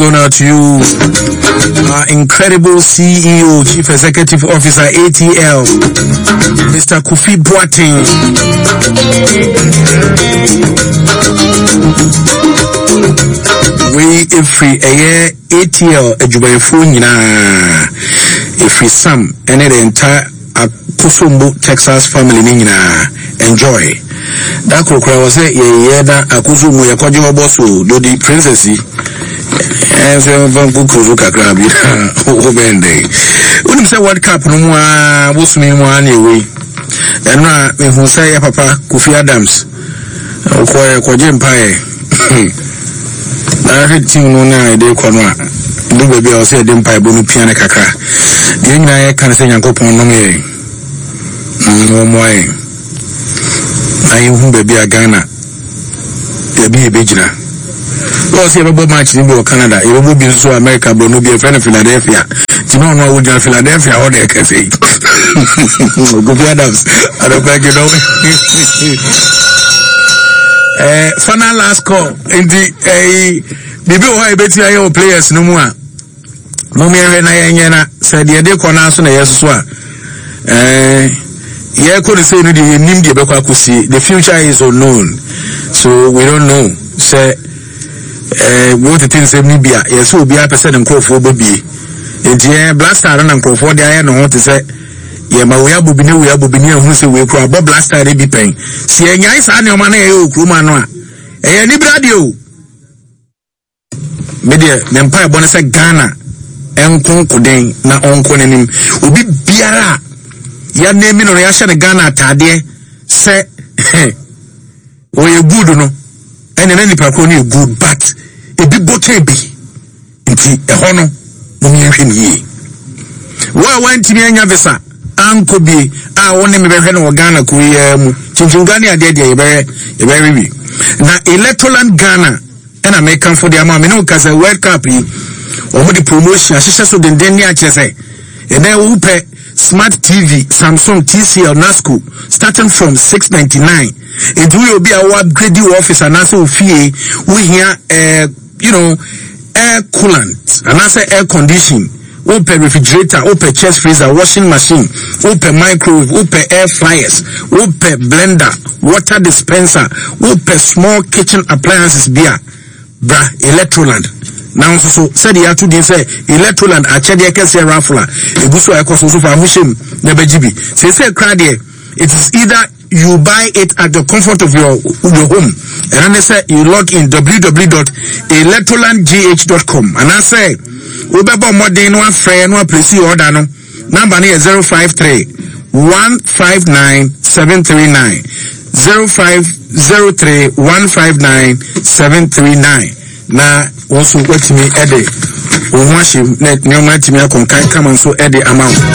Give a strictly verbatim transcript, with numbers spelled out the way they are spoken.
going out to you, our incredible C E O, Chief Executive Officer, A T L, Mister Kofi Boateng. We if we a A T L a jubayfo nyina if we some and the entire Akosombo Texas family nyina enjoy. That kokra was say ye da Akosombo ye kwaje oboso do the princess and so van kukuzu kakra bi o bende. Unim say World Cup no mo a bosumi mo anyway. And na me hu say ya papa Kofi Adams ko kwaje mpae. Na team no na dey kono a do baby o say dey mpae bonu piano kakra. Dey nyina ye kan say Nyankopon no me no moy. I hu baby a Ghana. Dey be bejina. Well, see, about match in Canada, you will be so America, but no be a friend of Philadelphia. You don't know what Philadelphia, all they can say. Go be Adams. I don't think you know. Uh, final last call. In the, uh, maybe why bet you players no more. No mere na said the day corner so na yes so. Uh, yeah, could say no the name the Bekakusi. The future is unknown. So we don't know. Say eh what the things em bia yes obi a person nkrofo bobie enti blaster na nkrofo de aye no ho te se ye ma we abobi ne we abobi ne hu se we kro abo blaster de bi pen si enyan sa ne o ma na ye okruma no a eh ni brade o me de me mpa e bone se Ghana enkonkoden na onko nanim obi biara ya na mi no ya hye ne Ghana atade se o ye good no and then the parconi good, but a big bote be. Inti a hono, no me ye. Why went to me and Yavisa? Uncle B, I want him to be Ghana, Korea, Chinchungani, I did a very, a very. Now, electoral Ghana, and I may come for the amount, no, because I World Cup, or the promotion, she says, so then, then, yeah, and then we pay smart T V, Samsung, T C L, NASCO, starting from six ninety-nine. It will be our upgrade office and also fee we hear uh you know air coolant and also air condition, open refrigerator, open chest freezer, washing machine, open microwave, open air fryers, open blender, water dispenser, open small kitchen appliances beer bra Electroland. Now so said ya to say Electroland a chedia kese rafla eguso ekoso so fa hushim na bejibi say say crowd here. It is either you buy it at the comfort of your your home, and then they say you log in w w w dot electroland g h dot com, and I say we be more than one friend one place you order no number is zero five three one five nine seven three nine zero five zero three one five nine seven three nine. Now also what me edit we want him let no matter me come come and so edit amount.